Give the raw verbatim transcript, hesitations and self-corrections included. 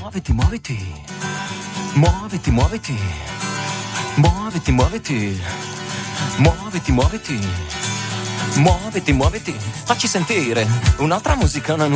Muoviti, muoviti. Muoviti, muoviti. Muoviti, muoviti. Muoviti, muoviti. Muoviti, muoviti. Facci sentire un'altra musica, una